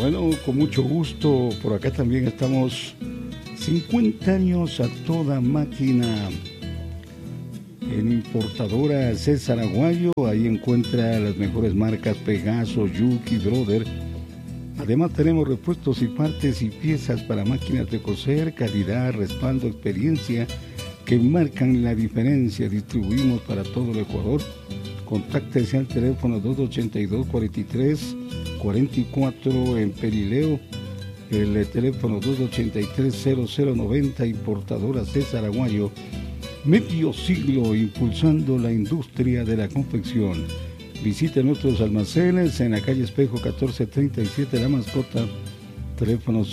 Bueno, con mucho gusto, por acá también estamos 50 años a toda máquina en importadora César Aguayo. Ahí encuentra las mejores marcas Pegaso, Yuki, Brother. Además tenemos repuestos y partes y piezas para máquinas de coser, calidad, respaldo, experiencia que marcan la diferencia. Distribuimos para todo el Ecuador. Contáctese al teléfono 282-43-44 en Perileo, el teléfono 283-0090, importadora César Aguayo. Medio siglo impulsando la industria de la confección. Visite nuestros almacenes en la calle Espejo 1437 La Mascota, teléfono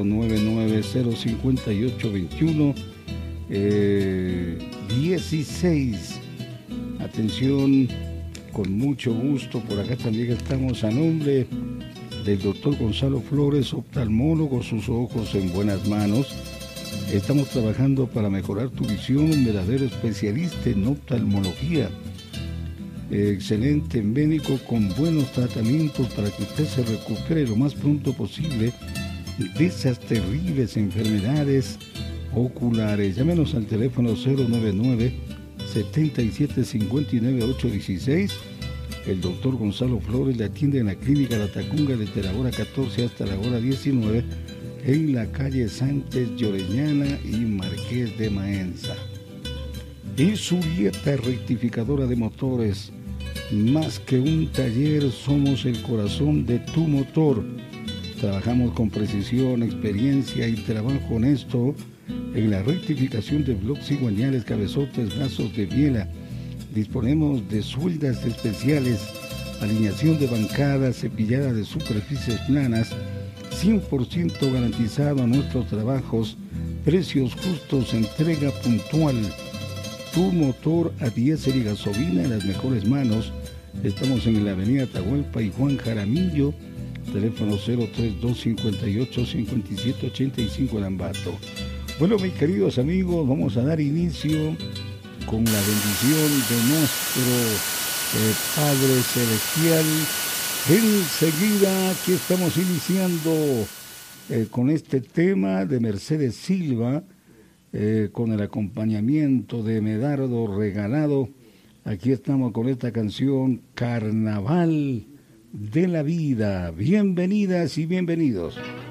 099-058-21-16. Atención, con mucho gusto, por acá también estamos a nombre del doctor Gonzalo Flores, oftalmólogo, sus ojos en buenas manos. Estamos trabajando para mejorar tu visión, un verdadero especialista en oftalmología. Excelente médico con buenos tratamientos para que usted se recupere lo más pronto posible de esas terribles enfermedades oculares. Llámenos al teléfono 099-7759-816. El doctor Gonzalo Flores le atiende en la clínica La Tacunga desde la hora 14 hasta la hora 19 en la calle Sánchez Lloreñana y Marqués de Maenza. Y Surieta rectificadora de motores, más que un taller, somos el corazón de tu motor. Trabajamos con precisión, experiencia y trabajo honesto en la rectificación de bloques cigüeñales, cabezotes, brazos de biela. Disponemos de sueldas especiales, alineación de bancadas, cepillada de superficies planas, 100% garantizado a nuestros trabajos, precios justos, entrega puntual. Tu motor a diésel y gasolina en las mejores manos. Estamos en la avenida Atahualpa y Juan Jaramillo, teléfono 032-58-5785 en Ambato. Bueno, mis queridos amigos, vamos a dar inicio con la bendición de nuestro Padre Celestial. Enseguida aquí estamos iniciando con este tema de Mercedes Silva, con el acompañamiento de Medardo Regalado. Aquí estamos con esta canción Carnaval de la Vida. Bienvenidas y bienvenidos.